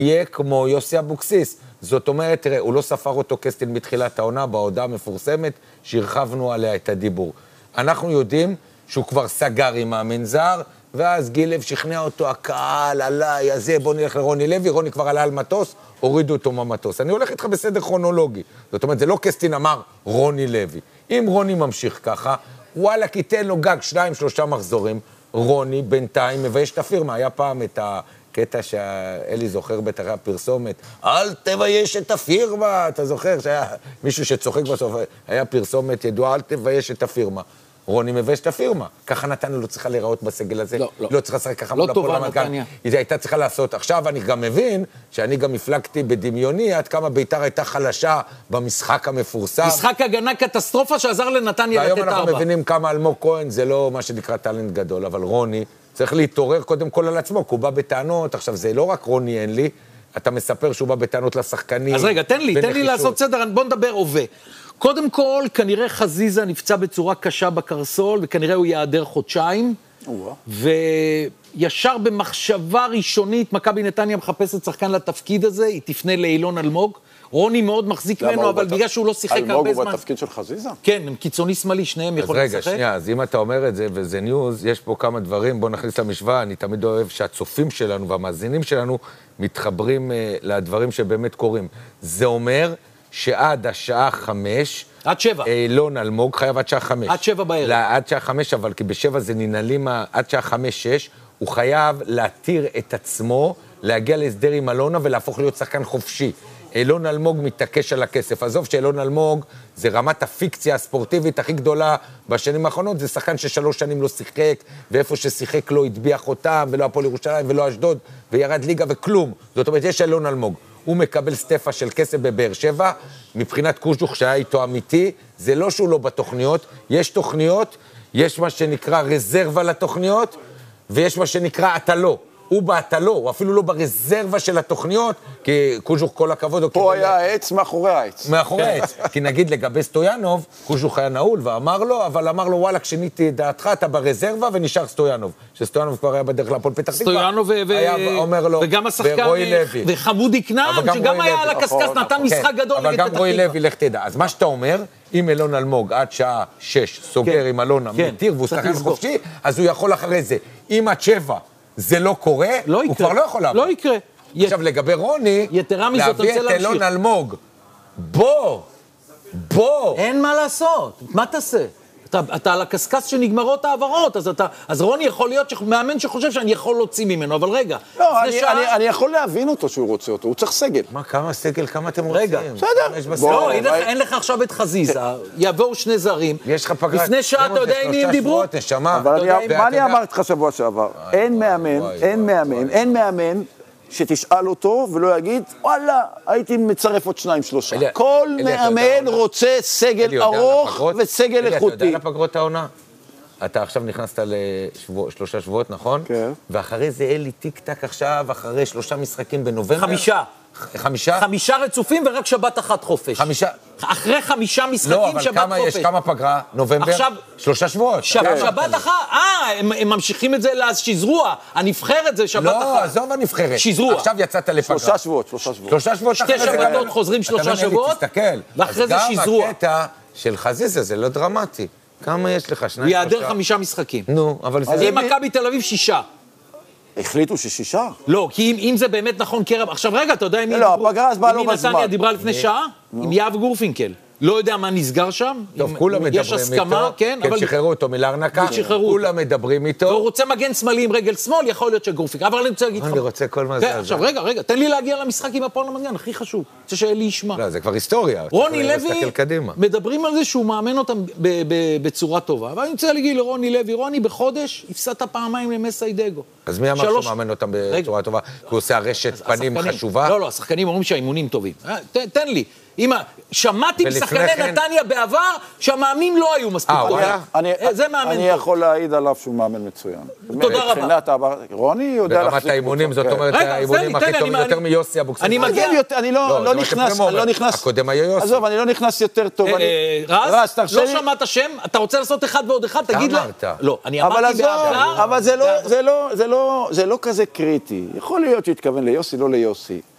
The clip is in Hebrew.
יהיה כמו יוסי אבוקסיס. זאת אומרת, תראה, הוא לא ספר אותו קסטין מתחילת העונה, בהודעה המפורסמת, שהרחבנו עליה את הדיבור. אנחנו יודעים שהוא כבר סגר עם המנזר, ואז גילב שכנע אותו, הקהל עליי, הזה, בוא נלך לרוני לוי, רוני כבר עלה על מטוס, הורידו אותו מהמטוס. אני הולך איתך בסדר כרונולוגי. זאת אומרת, זה לא קסטין אמר רוני לוי. אם רוני ממשיך ככה, וואלה, תיתן לו גג 2-3 מחזורים, רוני בינתיים מבייש את הפירמה. היה פעם את הקטע שאלי זוכר בטח הפרסומת, אל תבייש את הפירמה, אתה זוכר שהיה מישהו שצוחק בסוף, היה פרסומת ידועה, אל תבייש את הפירמה. רוני מבייש את הפירמה. ככה נתניה לא צריכה להיראות בסגל הזה. לא צריכה לשחק ככה מול הפועל רמת גן. היא הייתה צריכה לעשות. עכשיו אני גם מבין שאני גם הפלגתי בדמיוני עד כמה ביתר הייתה חלשה במשחק המפורסם. משחק הגנה קטסטרופה שעזר לנתניה לתת 4. והיום אנחנו מבינים כמה אלמוג כהן זה לא מה שנקרא טלנט גדול, אבל רוני צריך להתעורר קודם כל על עצמו, כי הוא בא בטענות. עכשיו זה לא רק רוני אין לי, אתה מספר שהוא בא בטענות לשחקנים. אז רגע, תן לי לעשות סדר, בוא נדבר הווה. קודם כל, כנראה חזיזה נפצע בצורה קשה בקרסול, וכנראה הוא יעדר חודשיים, וישר במחשבה ראשונית, מכבי נתניה מחפשת שחקן לתפקיד הזה, היא תפנה לאילון אלמוג, רוני מאוד מחזיק ממנו, אבל בגלל שהוא לא שיחק הרבה זמן. אלמוג הוא בתפקיד של חזיזה? כן, הם קיצוני שמאלי, שניהם יכולים לשחק. אז רגע, שנייה, אז אם אתה אומר את זה, וזה ניוז, יש פה כמה דברים, בוא נכניס למשוואה, אני תמיד אוהב שהצופים שלנו והמאזינים שלנו מתחברים לדברים שבאמת קורים. זה אומר שעד השעה 5, עד 7. אילון אלמוג חייב עד שעה 5. עד 7 בערב. לא, עד שעה 5, אבל כי ב7 זה ננעלים, עד שעה 5-6, הוא חייב להתיר את עצמו, להגיע להסדר עם אלונה ולהפוך להיות שחקן חופשי. אילון אלמוג מתעקש על הכסף. עזוב שאילון אלמוג זה רמת הפיקציה הספורטיבית הכי גדולה בשנים האחרונות, זה שחקן ש3 שנים לא שיחק, ואיפה ששיחק לא התביח אותם, ולא הפועל ירושלים ולא אשדוד, וירד ליגה וכלום. זאת אומרת, יש אילון אלמוג. הוא מקבל סטפה של כסף בבאר שבע, מבחינת קוז'וך שהיה איתו אמיתי, זה לא שהוא לא בתוכניות, יש תוכניות, יש מה שנקרא רזרבה לתוכניות, ויש מה שנקרא אתה לא. הוא באתה לא, הוא אפילו לא ברזרבה של התוכניות, כי קוז'וך כל הכבוד... פה היה העץ מאחורי העץ. מאחורי העץ. כי נגיד לגבי סטויאנוב, קוז'וך היה נעול ואמר לו, אבל אמר לו, וואלה, כשניתי את דעתך, אתה ברזרבה ונשאר סטויאנוב. שסטויאנוב כבר היה בדרך להפועל פתח תקווה. סטויאנוב וגם השחקן, וחמודי כנען, שגם היה על הקסקס, נתן משחק גדול נגד פתח תקווה. אבל גם רועי לוי, לך תדע. אז מה שאתה אומר, אם אילון אלמוג עד שעה 6 סוגר עם אלונה, מתיר, והוא שחקן חופשי, אז הוא יכול אחרי זה. אם עד 7 זה לא קורה, הוא כבר לא יכול לעבור. לא יקרה. עכשיו, לגבי רוני, להביא את אילון אלמוג, בוא. אין מה לעשות, מה תעשה? אתה על הקסקס שנגמרות העברות, אז רוני יכול להיות מאמן שחושב שאני יכול להוציא ממנו, אבל רגע. לא, אני יכול להבין אותו שהוא רוצה אותו, הוא צריך סגל. מה, כמה סגל, כמה אתם רוצים? רגע, בסדר. לא, אין לך עכשיו את חזיזה, יבואו 2 זרים. יש לך פגרת. לפני שעה, אתה יודע עם מי הם דיברו? אבל מה אני אמרתי לך שבוע שעבר? אין מאמן שתשאל אותו ולא יגיד, וואלה, הייתי מצרף עוד 2-3. כל מאמן רוצה סגל ארוך וסגל איכותי. אתה יודע לפגרות העונה? אתה עכשיו נכנסת ל3 שבועות, נכון? כן. ואחרי זה אלי טיק-טק עכשיו, אחרי 3 משחקים בנובמבר. 5. 5 רצופים ורק שבת אחת חופש. 5. אחרי 5 משחקים לא, שבת אבל חופש. יש כמה פגרה? נובמבר? עכשיו, 3 שבועות. שבת אחת, הם ממשיכים את זה שזרוע. הנבחרת זה שבת אחת. לא, עזוב הנבחרת. שזרוע. עכשיו יצאת לפגרה. 3 שבועות. 3 שבועות. 2 שבתות חוזרים 3 שבועות. ואחרי זה שזרוע. אז גם הקטע של חזיזה, זה לא דרמטי. כמה יש לך? 2-3? יעדר 5 משחקים. נו, אבל זה... אם מכבי תל אביב 6. החליטו ש6? לא, כי אם זה באמת נכון קרב... עכשיו רגע, אתה יודע אם נתניה דיברה לפני שעה? עם יאב גורפינקל. לא יודע מה נסגר שם. טוב, כולם מדברים איתו. יש הסכמה, כן. כן, שחררו אותו מלארנקה. כולם מדברים איתו. והוא רוצה מגן שמאלי עם רגל שמאל, יכול להיות שגורפינקל. אבל אני רוצה להגיד לך... אני רוצה כל מה זה. עכשיו, רגע, תן לי להגיע למשחק עם הפועל רמת גן, הכי חשוב. רוצה שאלי ישמע. לא, זה כבר היסטוריה. רוני לוי, מדברים על זה שהוא מאמן אותם בצורה טובה. אבל אני רוצה להגיד לרוני לוי, רוני בחודש הפסדת פעמיים למסיידגו. אז מי אמר שהוא מאמן אותם בצורה טובה? כי הוא עושה רשת פנים חשובה? לא, השחקנים אומרים שהאימונים טובים. תן לי. שמעתי משחקני נתניה בעבר שהמאמנים לא היו מספיק טובים. זה מאמן טוב. אני יכול להעיד עליו שהוא מאמן מצוין. תודה רבה. רוני יודע ברמת האימונים, זאת אומרת, האימונים הכי טובים יותר מיוסי אבוקסיס. אני לא נכנס. הקודם היה יוסי. עזוב, אני לא נכנס יותר טוב. רז, לא שמעת שם? אתה רוצה לעשות 1 ועוד 1? תגיד לה. לא, אני אמרתי בעבר. אבל זה לא כזה קריטי. יכול להיות שהתכוון ליוסי, לא ליוסי.